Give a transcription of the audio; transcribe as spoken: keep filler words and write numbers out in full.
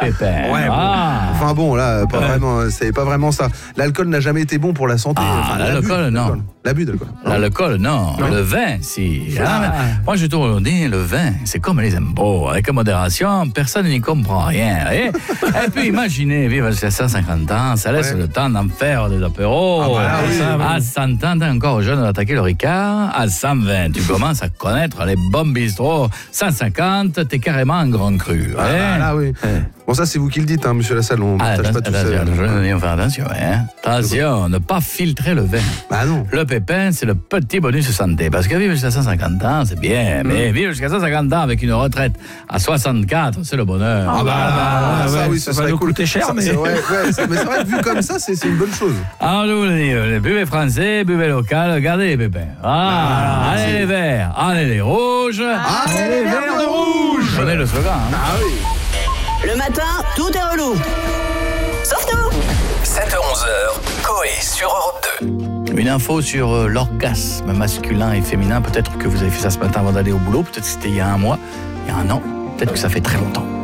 Pépin. Ouais, ah. bon. Enfin bon, là, pas vraiment, c'est pas vraiment ça. L'alcool n'a jamais été bon pour la santé. Ah, enfin, l'alcool, non. L'abus d'alcool. L'alcool, non. non. Le vin, si. Ah, mais, moi, je te dis, le vin, c'est comme les impôts. Avec modération, personne n'y comprend rien. Et, et puis, imaginez, vivre jusqu'à cent cinquante ans, ça laisse ouais. le temps d'en faire des apéros. Ah, bah, oui, ça, à cent ans, t'es encore jeune d'attaquer le Ricard. À cent vingt, tu commences à connaître les bons bistrots. cent cinquante, t'es carrément un grand cru. Ah, hein. bah, là, oui. Ouais. Bon, ça, c'est vous qui le dites, hein, monsieur Lassalle. On ne ah, partage pas tout ça. Je vais faire attention. Hein. Attention, ne pas filtrer le vin. Bah non. Le pépin, c'est le petit bonus santé. Parce que vivre jusqu'à cent cinquante ans, c'est bien. Mmh. Mais vivre jusqu'à cent cinquante ans avec une retraite à soixante-quatre, c'est le bonheur. Ah, bah, bah, bah, bah ça, ouais, oui, ça, ça va nous cool. coûter cher, ça, mais... Ouais, ouais, ça, mais c'est vrai que vu comme ça, c'est, c'est une bonne chose. Alors, je vous le dis, buvez français, buvez local, gardez les pépins. Ah, ah allez c'est... les verts, allez les rouges, ah, allez les verts de rouge. Je connais le slogan. Hein. Ah oui. Le matin, tout est relou. Sauf nous. sept heures onze heures, Coé sur Europe deux. Une info sur euh, l'orgasme masculin et féminin. Peut-être que vous avez fait ça ce matin avant d'aller au boulot. Peut-être que c'était il y a un mois, il y a un an. Peut-être que ça fait très longtemps.